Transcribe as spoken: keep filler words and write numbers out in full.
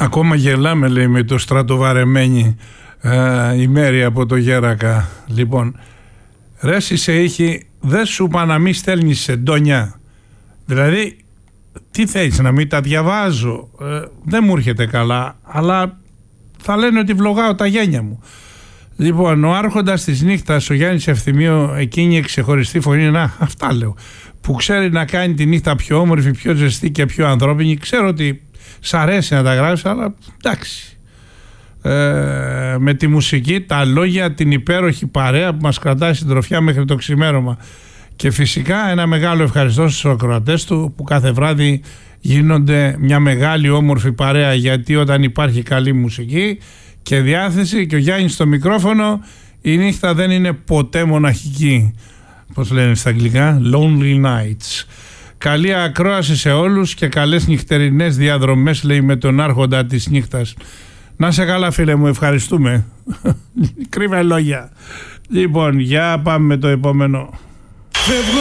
Ακόμα γελάμε, λέει, με το στρατοβαρεμένη ε, η Μέρη από το Γέρακα. Λοιπόν, ρε σε είχε, δεν σου είπα να μην στέλνεις σεντόνια. Δηλαδή, τι θέλεις, να μην τα διαβάζω? Ε, δεν μου έρχεται καλά, αλλά θα λένε ότι βλογάω τα γένια μου. Λοιπόν, ο άρχοντας της νύχτας, ο Γιάννης Ευθυμίου, εκείνη η ξεχωριστή φωνή, να, αυτά λέω, που ξέρει να κάνει τη νύχτα πιο όμορφη, πιο ζεστή και πιο ανθρώπινη. Ξέρω ότι σ' αρέσει να τα γράψεις, αλλά εντάξει. Ε, με τη μουσική, τα λόγια, την υπέροχη παρέα που μας κρατάει συντροφιά μέχρι το ξημέρωμα. Και φυσικά ένα μεγάλο ευχαριστώ στους ακροατές του που κάθε βράδυ γίνονται μια μεγάλη όμορφη παρέα, γιατί όταν υπάρχει καλή μουσική και διάθεση και ο Γιάννης στο μικρόφωνο, η νύχτα δεν είναι ποτέ μοναχική. Πώς λένε στα αγγλικά? Lonely nights. Καλή ακρόαση σε όλους και καλές νυχτερινές διαδρομές, λέει, με τον άρχοντα της νύχτας. Να σε καλά, φίλε μου, ευχαριστούμε. Κρύβε λόγια. Λοιπόν, για πάμε με το επόμενο.